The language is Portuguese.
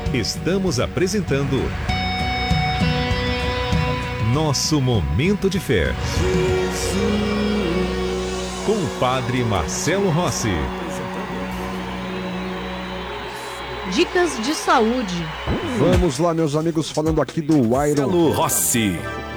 Estamos apresentando Nosso Momento de Fé, com o Padre Marcelo Rossi. Dicas de saúde. Vamos lá, meus amigos, falando aqui do Iron Marcelo Rossi.